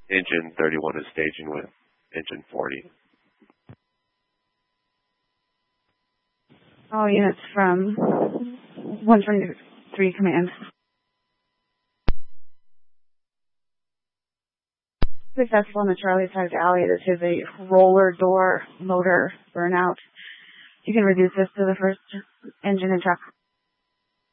Engine 31 is staging with engine 40. All units from 123 command. Successful on the Charlie side alley. This is a roller door motor burnout. You can reduce this to the first engine and truck.